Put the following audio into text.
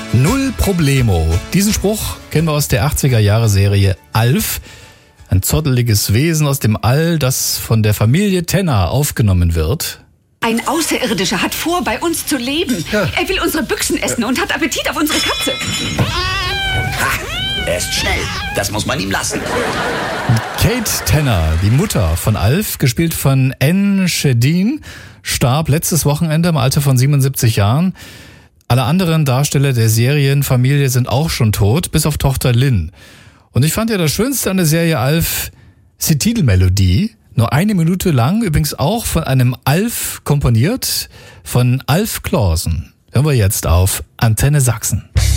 Null Problemo. Diesen Spruch kennen wir aus der 80er-Jahre-Serie Alf. Ein zotteliges Wesen aus dem All, das von der Familie Tenner aufgenommen wird. Ein Außerirdischer hat vor, bei uns zu leben. Ja. Er will unsere Büchsen essen und hat Appetit auf unsere Katze. Er ist schnell. Das muss man ihm lassen. Kate Tenner, die Mutter von Alf, gespielt von Anne Shedin, starb letztes Wochenende im Alter von 77 Jahren. Alle anderen Darsteller der Serienfamilie sind auch schon tot, bis auf Tochter Lynn. Und ich fand ja das Schönste an der Serie Alf ist die Titelmelodie. Nur 1 Minute lang, übrigens auch von einem Alf komponiert, von Alf Clausen. Hören wir jetzt auf Antenne Sachsen.